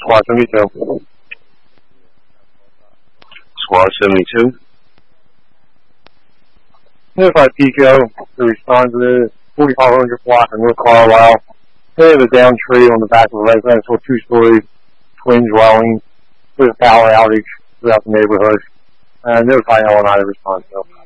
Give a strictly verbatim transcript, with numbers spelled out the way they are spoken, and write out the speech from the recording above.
Squad seventy-two. Squad seventy-two. Notified Pico to respond to the forty-five hundred block in North Carlisle. They have a down tree on the back of a residential two-story twin dwelling with a power outage throughout the neighborhood. Uh, notify L and I to respond to.